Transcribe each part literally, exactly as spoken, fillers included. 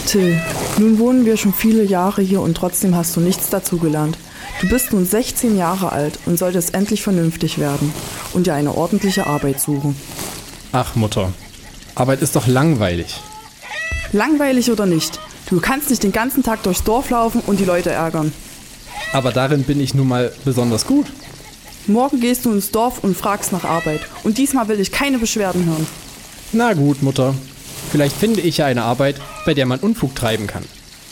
Till, nun wohnen wir schon viele Jahre hier und trotzdem hast du nichts dazugelernt. Du bist nun sechzehn Jahre alt und solltest endlich vernünftig werden und dir eine ordentliche Arbeit suchen. Ach Mutter, Arbeit ist doch langweilig. Langweilig oder nicht, du kannst nicht den ganzen Tag durchs Dorf laufen und die Leute ärgern. Aber darin bin ich nun mal besonders gut. Morgen gehst du ins Dorf und fragst nach Arbeit und diesmal will ich keine Beschwerden hören. Na gut, Mutter. Vielleicht finde ich ja eine Arbeit, bei der man Unfug treiben kann.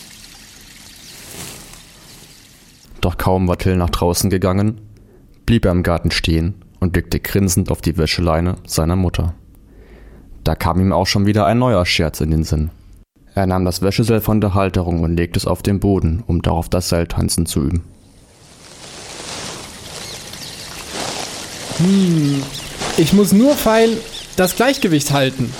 Doch kaum war Till nach draußen gegangen, blieb er im Garten stehen und blickte grinsend auf die Wäscheleine seiner Mutter. Da kam ihm auch schon wieder ein neuer Scherz in den Sinn. Er nahm das Wäscheseil von der Halterung und legte es auf den Boden, um darauf das Seiltanzen zu üben. Hm, ich muss nur fein das Gleichgewicht halten.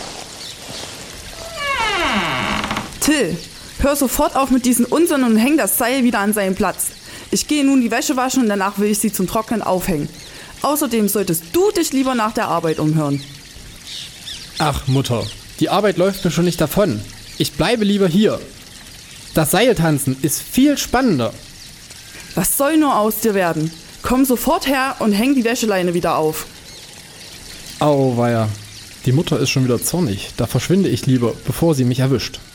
Till, hör sofort auf mit diesem Unsinn und häng das Seil wieder an seinen Platz. Ich gehe nun die Wäsche waschen und danach will ich sie zum Trocknen aufhängen. Außerdem solltest du dich lieber nach der Arbeit umhören. Ach Mutter, die Arbeit läuft mir schon nicht davon. Ich bleibe lieber hier. Das Seiltanzen ist viel spannender. Was soll nur aus dir werden? Komm sofort her und häng die Wäscheleine wieder auf. Auweia, die Mutter ist schon wieder zornig. Da verschwinde ich lieber, bevor sie mich erwischt.